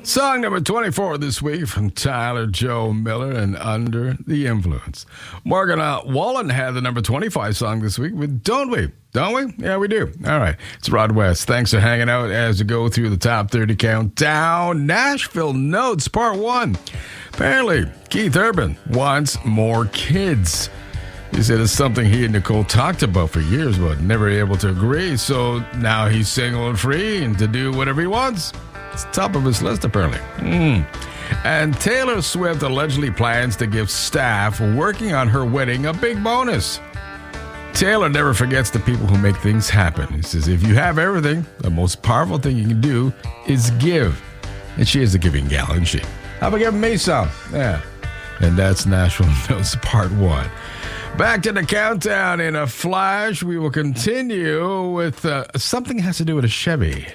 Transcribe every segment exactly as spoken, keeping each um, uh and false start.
Song number twenty-four this week from Tyler Joe Miller and Under the Influence. Morgan uh, Wallen had the number twenty-five song this week with Don't We? Don't we? Yeah, we do. All right. It's Rod West. Thanks for hanging out as we go through the top thirty countdown. Nashville Notes, part one. Apparently, Keith Urban wants more kids. He said it's something he and Nicole talked about for years, but never able to agree. So now he's single and free and to do whatever he wants. It's top of his list, apparently. Mm. And Taylor Swift allegedly plans to give staff working on her wedding a big bonus. Taylor never forgets the people who make things happen. He says, if you have everything, the most powerful thing you can do is give. And she is a giving gal, isn't she? How about giving me some? Yeah. And that's Nashville Notes Part one. Back to the countdown in a flash. We will continue with uh, something that has to do with a Chevy.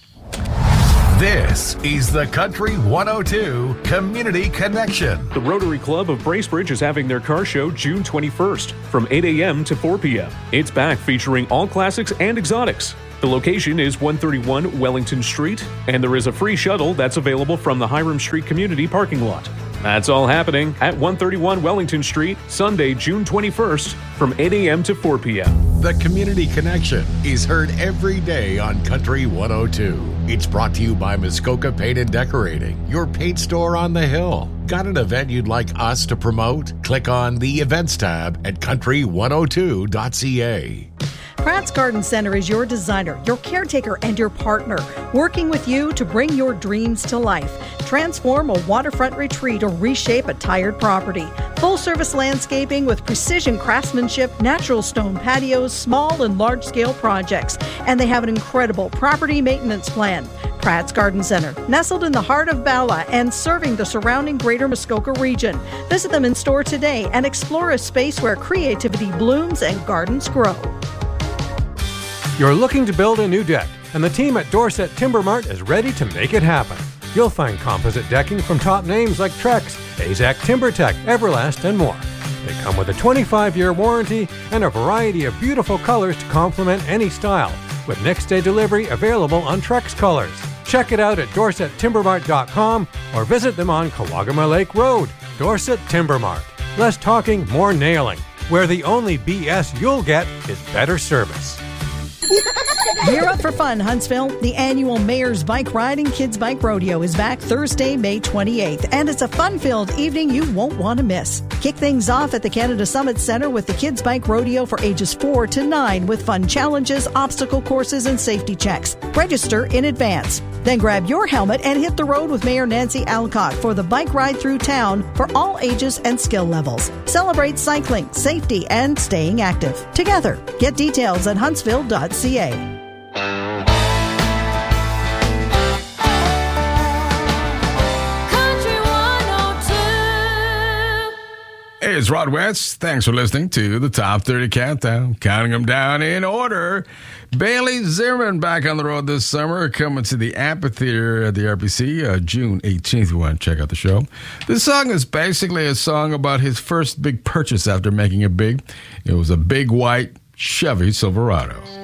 This is the Country one oh two Community Connection. The Rotary Club of Bracebridge is having their car show June twenty-first from eight a.m. to four p.m. It's back featuring all classics and exotics. The location is one thirty-one Wellington Street, and there is a free shuttle that's available from the Hiram Street Community Parking Lot. That's all happening at one thirty-one Wellington Street, Sunday, June twenty-first, from eight a.m. to four p.m. The Community Connection is heard every day on Country one oh two. It's brought to you by Muskoka Paint and Decorating, your paint store on the hill. Got an event you'd like us to promote? Click on the Events tab at country one oh two dot c a. Pratt's Garden Center is your designer, your caretaker, and your partner, working with you to bring your dreams to life. Transform a waterfront retreat or reshape a tired property. Full-service landscaping with precision craftsmanship, natural stone patios, small and large-scale projects. And they have an incredible property maintenance plan. Pratt's Garden Center, nestled in the heart of Bala and serving the surrounding greater Muskoka region. Visit them in store today and explore a space where creativity blooms and gardens grow. You're looking to build a new deck, and the team at Dorset Timber Mart is ready to make it happen. You'll find composite decking from top names like Trex, AZEK TimberTech, Everlast, and more. They come with a twenty-five year warranty and a variety of beautiful colors to complement any style, with next day delivery available on Trex colors. Check it out at dorset timber mart dot com or visit them on Kawagama Lake Road. Dorset Timber Mart. Less talking, more nailing, where the only B S you'll get is better service. Gear up for fun, Huntsville. The annual Mayor's Bike Ride and Kids Bike Rodeo is back Thursday, May twenty-eighth, and it's a fun-filled evening you won't want to miss. Kick things off at the Canada Summit Center with the Kids Bike Rodeo for ages four to nine with fun challenges, obstacle courses, and safety checks. Register in advance. Then grab your helmet and hit the road with Mayor Nancy Alcock for the bike ride through town for all ages and skill levels. Celebrate cycling, safety, and staying active together. Get details at huntsville dot c a. Hey, it's Rod West. Thanks for listening to the Top thirty Countdown. Counting them down in order. Bailey Zimmerman back on the road this summer, coming to the amphitheater at the R B C uh, June eighteenth. You want to check out the show. This song is basically a song about his first big purchase after making it big. It was a big white Chevy Silverado.